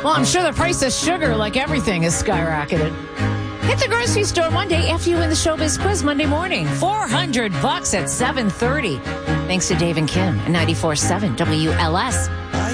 Well, I'm sure the price of sugar, like everything, has skyrocketed. Hit the grocery store Monday after you win the Showbiz Quiz Monday morning. $400 at 7:30. Thanks to Dave and Kim at 94.7 WLS.